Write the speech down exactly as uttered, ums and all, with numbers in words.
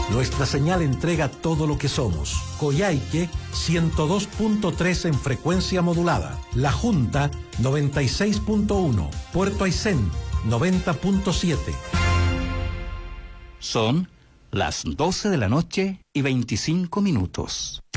Nuestra señal entrega todo lo que somos. Coyhaique ciento dos punto tres en frecuencia modulada. La Junta noventa y seis punto uno. Puerto Aysén noventa punto siete. Son las doce de la noche y veinticinco minutos.